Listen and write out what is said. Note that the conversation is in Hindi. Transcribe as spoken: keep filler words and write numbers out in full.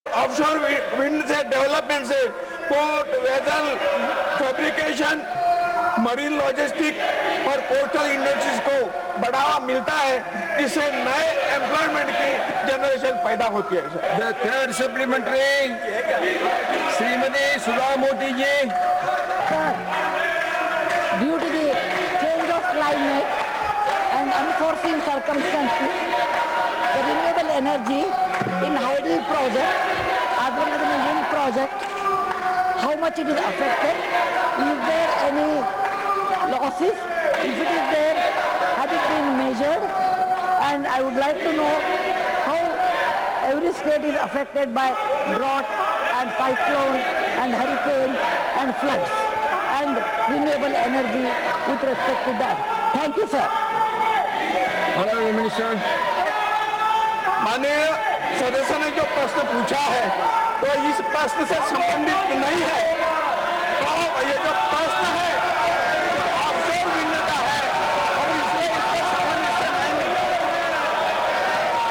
ऑफशोर विंड से डेवलपमेंट से port, vessel, fabrication, marine logistic और कोस्टल इंडस्ट्रीज को बढ़ावा मिलता है। इससे नए एम्प्लॉयमेंट की जनरेशन पैदा होती है। The third supplementary Shrimati Sudha Modi ji. Due to the change of climate and unforeseen circumstances, the renewable energy in Hydel project as well as in the wind project, how much it is affected? Is there any losses? If it is there, has it been measured? And I would like to know how every state is affected by drought and cyclone and hurricane and floods and renewable energy with respect to that. Thank you, sir. Honorable Minister. माननीय सदस्य ने जो प्रश्न पूछा है तो इस प्रश्न से संबंधित नहीं है। तो ये जो